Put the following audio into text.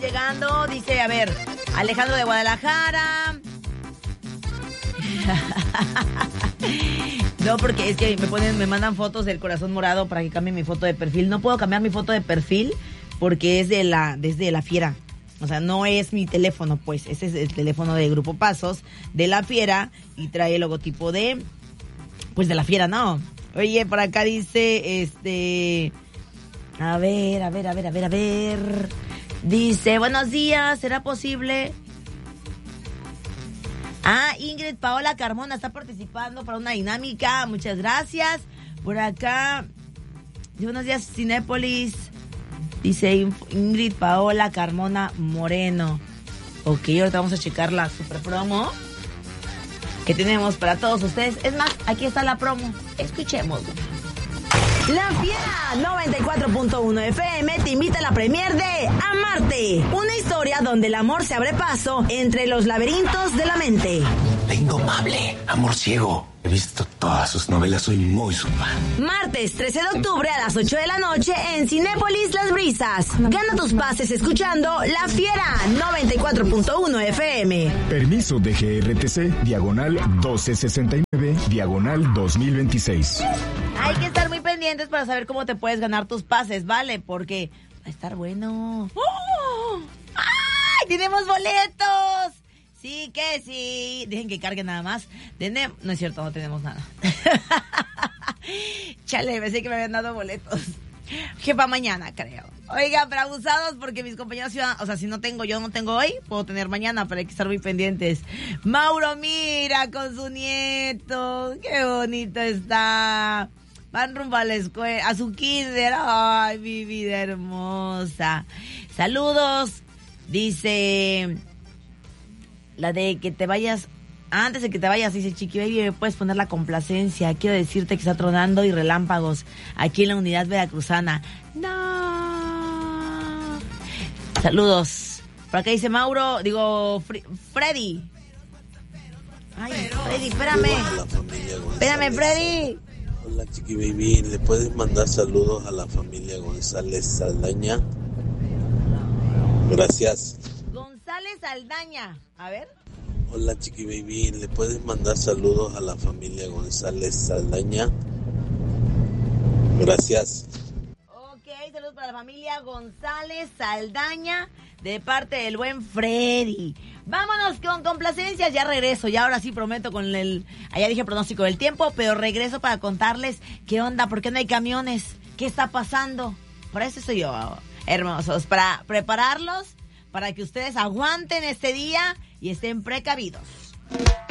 llegando. Dice, a ver, Alejandro de Guadalajara. No, porque es que me mandan fotos del corazón morado para que cambie mi foto de perfil. No puedo cambiar mi foto de perfil porque es desde la Fiera. O sea, no es mi teléfono, pues. Ese es el teléfono de Grupo Pasos, de la Fiera, y trae el logotipo de la Fiera, ¿no? Oye, por acá dice, a ver. Dice, buenos días, ¿será posible? Ingrid Paola Carmona está participando para una dinámica. Muchas gracias. Por acá, buenos días, Cinépolis. Dice Ingrid Paola Carmona Moreno. Ok, ahorita vamos a checar la super promo que tenemos para todos ustedes. Es más, aquí está la promo. Escuchemos. La Fiera 94.1 FM te invita a la premier de Amarte, una historia donde el amor se abre paso entre los laberintos de la mente. La Indomable, Amor Ciego. He visto todas sus novelas, soy muy su fan. Martes 13 de octubre a las 8 de la noche en Cinépolis Las Brisas. Gana tus pases escuchando La Fiera 94.1 FM. Permiso de GRTC, diagonal 1269, diagonal 2026. Hay que estar muy pendientes para saber cómo te puedes ganar tus pases, ¿vale? Porque va a estar bueno. ¡Oh! ¡Ay! ¡Tenemos boletos! Sí que sí. Dejen que cargue nada más. No es cierto, no tenemos nada. Chale, pensé que me habían dado boletos. Que para mañana, creo. Oiga, pero abusados porque mis compañeros iban... O sea, si yo no tengo hoy, puedo tener mañana, pero hay que estar muy pendientes. Mauro, mira, con su nieto. Qué bonito está. Van rumbo a la escuela, a su kinder. Ay, mi vida hermosa. Saludos. Dice... La de que te vayas, antes de que te vayas, dice Chiqui Baby, ¿me puedes poner la complacencia? Quiero decirte que está tronando y relámpagos aquí en la unidad veracruzana. No. Saludos. Por acá dice Mauro, Freddy. Ay, Freddy, espérame, Freddy. Hola, Chiqui Baby, ¿le puedes mandar saludos a la familia González Saldaña? Gracias. González Saldaña, a ver. Hola, Chiqui Baby, ¿le puedes mandar saludos a la familia González Saldaña? Gracias. Ok, saludos para la familia González Saldaña de parte del buen Freddy. Vámonos con complacencias, ya regreso, ya ahora sí prometo allá dije pronóstico del tiempo, pero regreso para contarles qué onda, por qué no hay camiones, qué está pasando. Por eso soy yo, hermosos, para prepararlos, para que ustedes aguanten este día y estén precavidos.